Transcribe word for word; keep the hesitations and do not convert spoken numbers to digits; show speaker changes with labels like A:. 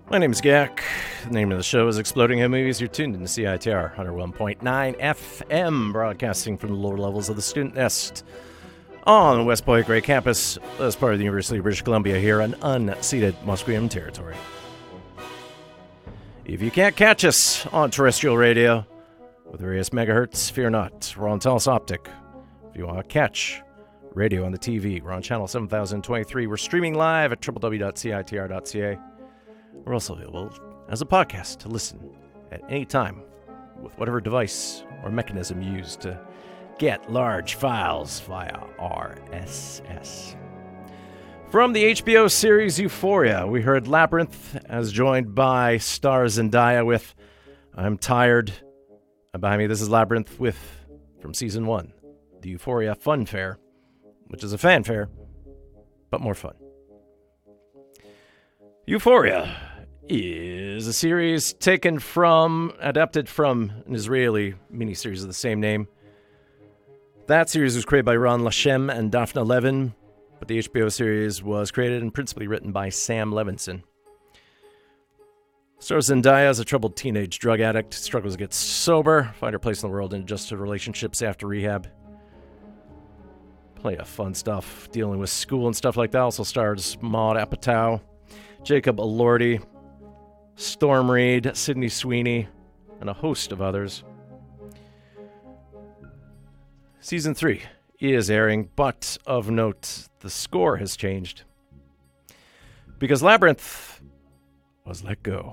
A: My name is Gak. The name of the show is Exploding Head Movies. You're tuned into C I T R one oh one point nine F M, broadcasting from the lower levels of the student nest on the West Point Gray campus as part of the University of British Columbia here on unceded Musqueam territory. If you can't catch us on terrestrial radio with various megahertz, fear not. We're on Telus Optic. If you want to catch radio on the T V, we're on channel seven thousand twenty-three. We're streaming live at w w w dot c i t r dot c a. We're also available as a podcast to listen at any time with whatever device or mechanism you use to get large files via R S S. From the H B O series Euphoria, we heard Labyrinth, as joined by star Zendaya with I'm Tired. And behind me, this is Labyrinth with, from season one, the Euphoria Fun Fair, which is a fanfare, but more fun. Euphoria is a series taken from, adapted from an Israeli miniseries of the same name. That series was created by Ron Lashem and Daphna Levin, but the H B O series was created and principally written by Sam Levinson. Stars Zendaya as a troubled teenage drug addict, struggles to get sober, find her place in the world, and adjust to relationships after rehab. Plenty of fun stuff, dealing with school and stuff like that. Also stars Maud Apatow, Jacob Elordi, Storm Reed, Sydney Sweeney, and a host of others. Season three is airing, but of note, the score has changed. Because Labyrinth was let go.